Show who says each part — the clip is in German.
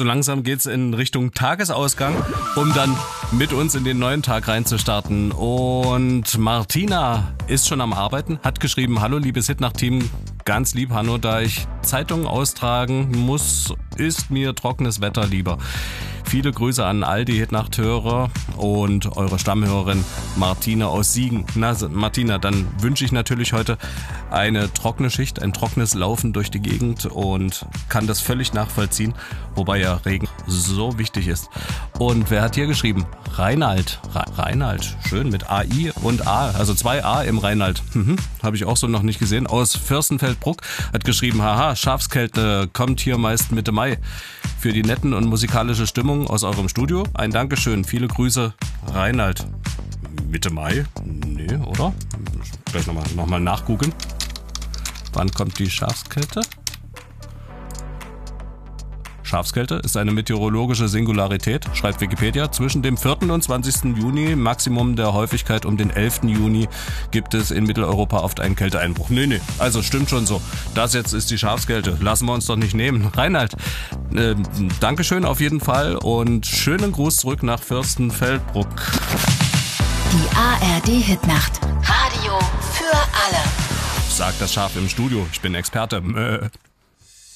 Speaker 1: So langsam geht's in Richtung Tagesausgang, um dann mit uns in den neuen Tag reinzustarten. Und Martina ist schon am Arbeiten, hat geschrieben, hallo liebes Hitnacht-Team, ganz lieb Hanno, da ich Zeitungen austragen muss, ist mir trockenes Wetter lieber. Viele Grüße an all die Hitnacht-Hörer und eure Stammhörerin Martina aus Siegen. Na Martina, dann wünsche ich natürlich heute eine trockene Schicht, ein trockenes Laufen durch die Gegend und kann das völlig nachvollziehen, wobei ja Regen so wichtig ist. Und wer hat hier geschrieben? Reinald. Reinald, schön mit AI und A, also 2 A im Reinald. Habe ich auch so noch nicht gesehen. Aus Fürstenfeldbruck hat geschrieben, haha, Schafskälte kommt hier meist Mitte Mai. Für die netten und musikalische Stimmung aus eurem Studio ein Dankeschön. Viele Grüße, Reinald. Mitte Mai? Nee, oder? Gleich nochmal nachgoogeln. Wann kommt die Schafskälte? Schafskälte ist eine meteorologische Singularität, schreibt Wikipedia. Zwischen dem 4. und 20. Juni, Maximum der Häufigkeit um den 11. Juni, gibt es in Mitteleuropa oft einen Kälteeinbruch. Nee, also stimmt schon so. Das jetzt ist die Schafskälte. Lassen wir uns doch nicht nehmen. Reinhard, Dankeschön auf jeden Fall und schönen Gruß zurück nach Fürstenfeldbruck.
Speaker 2: Die ARD-Hitnacht. Radio für alle.
Speaker 1: Sagt das Schaf im Studio. Ich bin Experte.